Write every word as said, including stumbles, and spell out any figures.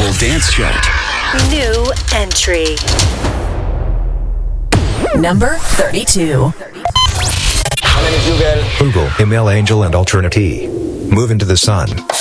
Global Dance Chart. New entry. Number thirty-two. My name is Google. Google, Email Angel and Alternate. Move into the Sun.